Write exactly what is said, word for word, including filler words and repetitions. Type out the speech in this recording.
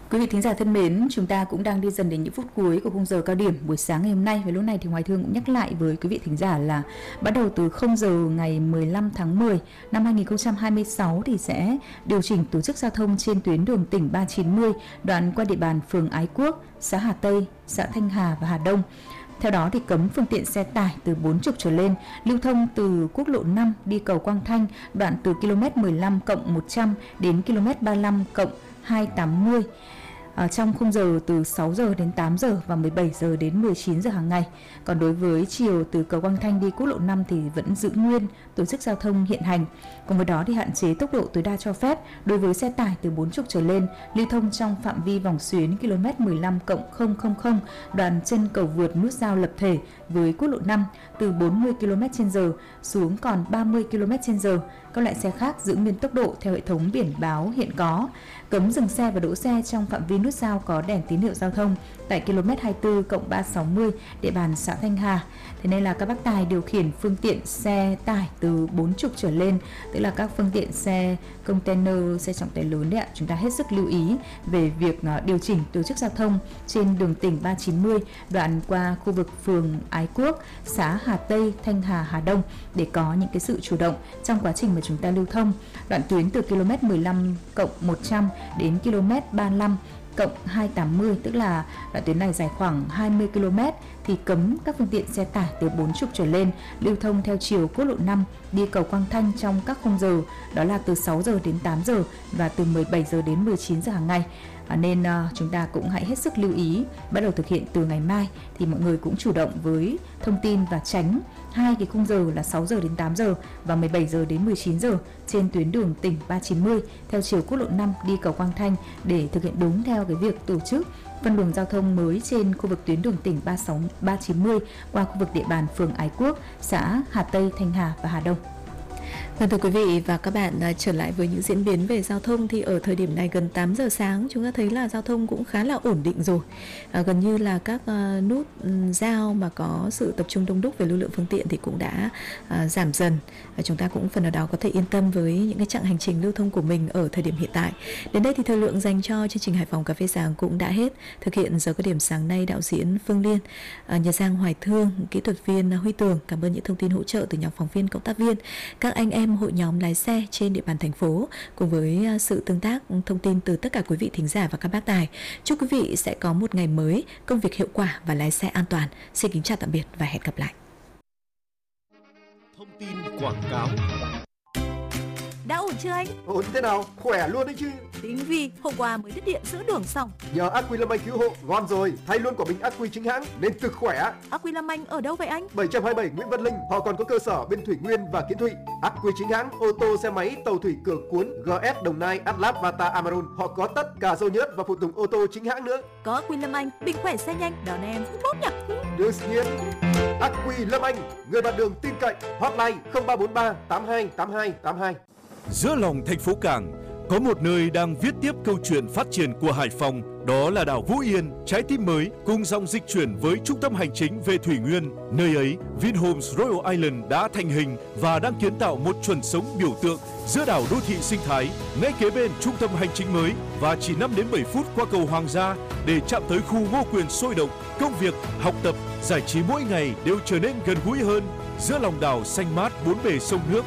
Quý vị thính giả thân mến, chúng ta cũng đang đi dần đến những phút cuối của khung giờ cao điểm buổi sáng ngày hôm nay. Và lúc này thì Hoài Thương cũng nhắc lại với quý vị thính giả là bắt đầu từ không giờ ngày mười lăm tháng mười năm hai nghìn không trăm hai mươi sáu thì sẽ điều chỉnh tổ chức giao thông trên tuyến đường tỉnh ba chín mươi đoạn qua địa bàn phường Ái Quốc, xã Hà Tây, xã Thanh Hà và Hà Đông. Theo đó thì cấm phương tiện xe tải từ bốn mươi trở lên lưu thông từ quốc lộ năm đi cầu Quang Thanh đoạn từ km mười lăm cộng một trăm đến km ba mươi lăm cộng hai trăm tám mươi. Ở trong khung giờ từ sáu giờ đến tám giờ và mười bảy giờ đến mười chín giờ hàng ngày. Còn đối với chiều từ cầu Quang Thanh đi quốc lộ năm thì vẫn giữ nguyên tổ chức giao thông hiện hành. Cùng với đó thì hạn chế tốc độ tối đa cho phép đối với xe tải từ bốn mươi trở lên lưu thông trong phạm vi vòng xuyến km mười lăm cộng không không không đoạn chân cầu vượt nút giao lập thể với quốc lộ năm từ bốn mươi ki lô mét trên giờ xuống còn ba mươi ki lô mét trên giờ. Các loại xe khác giữ nguyên tốc độ theo hệ thống biển báo hiện có. Cấm dừng xe và đỗ xe trong phạm vi nút giao có đèn tín hiệu giao thông tại km hai mươi tư cộng ba trăm sáu mươi địa bàn xã Thanh Hà. Thế nên là các bác tài điều khiển phương tiện xe tải từ bốn mươi trở lên, tức là các phương tiện xe container, xe trọng tải lớn đấy ạ, chúng ta hết sức lưu ý về việc điều chỉnh tổ chức giao thông trên đường tỉnh ba chín mươi đoạn qua khu vực phường Ái Quốc, xã Hà Tây, Thanh Hà, Hà Đông để có những cái sự chủ động trong quá trình mà chúng ta lưu thông. Đoạn tuyến từ km mười lăm cộng một trăm đến km ba mươi lăm cộng hai trăm tám mươi, tức là đoạn tuyến này dài khoảng hai mươi ki lô mét thì cấm các phương tiện xe tải từ bốn mươi trở lên lưu thông theo chiều quốc lộ năm đi cầu Quang Thanh trong các khung giờ đó là từ sáu giờ đến tám giờ và từ mười bảy giờ đến mười chín giờ hàng ngày. À, nên uh, chúng ta cũng hãy hết sức lưu ý. Bắt đầu thực hiện từ ngày mai thì mọi người cũng chủ động với thông tin và tránh hai cái khung giờ là sáu giờ đến tám giờ và mười bảy giờ đến mười chín giờ trên tuyến đường tỉnh ba chín mươi theo chiều quốc lộ năm đi cầu Quang Thanh để thực hiện đúng theo cái việc tổ chức phân luồng giao thông mới trên khu vực tuyến đường tỉnh ba sáu ba chín mươi qua khu vực địa bàn phường Ái Quốc, xã Hà Tây, Thanh Hà và Hà Đông. Vâng, thưa quý vị và các bạn, trở lại với những diễn biến về giao thông thì ở thời điểm này gần tám giờ sáng chúng ta thấy là giao thông cũng khá là ổn định rồi. À, gần như là các uh, nút giao mà có sự tập trung đông đúc về lưu lượng phương tiện thì cũng đã uh, giảm dần. Và chúng ta cũng phần nào đó có thể yên tâm với những cái chặng hành trình lưu thông của mình ở thời điểm hiện tại. Đến đây thì thời lượng dành cho chương trình Hải Phòng Cà phê sáng cũng đã hết. Thực hiện giờ cao điểm sáng nay đạo diễn Phương Liên, uh, nhà Giang Hoài Thương, kỹ thuật viên Huy Tường. Cảm ơn những thông tin hỗ trợ từ nhóm phóng viên cộng tác viên, các anh em hội nhóm lái xe trên địa bàn thành phố cùng với sự tương tác thông tin từ tất cả quý vị thính giả và các bác tài. Chúc quý vị sẽ có một ngày mới công việc hiệu quả và lái xe an toàn. Xin kính chào tạm biệt và hẹn gặp lại. Thông tin quảng cáo. Đã ổn chưa anh? Ổn thế nào? Khỏe luôn đấy chứ. Tính vì hôm qua mới đứt điện giữa đường xong. Nhờ Aquilamanh cứu hộ, ngon rồi. Thay luôn quả bình Aqui chính hãng nên cực khỏe. Aquilamanh ở đâu vậy anh? bảy trăm hai mươi bảy Nguyễn Văn Linh. Họ còn có cơ sở bên Thủy Nguyên và Kiến Thụy. Aqui chính hãng, ô tô, xe máy, tàu thủy cửa cuốn, giê ét Đồng Nai, Atlas, Vata, Amarun. Họ có tất cả dầu nhớt và phụ tùng ô tô chính hãng nữa. Có Aquilamanh, bình khỏe xe nhanh, đón em cũng tốt nhỉ. Đương nhiên. Aquilamanh, người bạn đường tin cậy. Hotline không ba bốn ba tám hai tám hai tám hai. Giữa lòng thành phố Cảng có một nơi đang viết tiếp câu chuyện phát triển của Hải Phòng, đó là đảo Vũ Yên, trái tim mới cùng dòng dịch chuyển với trung tâm hành chính về Thủy Nguyên. Nơi ấy, Vinhomes Royal Island đã thành hình và đang kiến tạo một chuẩn sống biểu tượng giữa đảo đô thị sinh thái, ngay kế bên trung tâm hành chính mới và chỉ năm đến bảy phút qua cầu Hoàng gia để chạm tới khu Ngô Quyền sôi động. Công việc, học tập, giải trí mỗi ngày đều trở nên gần gũi hơn giữa lòng đảo xanh mát bốn bề sông nước.